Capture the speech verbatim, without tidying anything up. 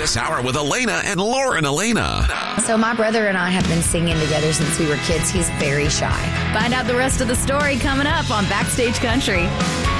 This hour with Elena and Lauren Elena. So my brother and I have been singing together since we were kids. He's very shy. Find out the rest of the story coming up on Backstage Country.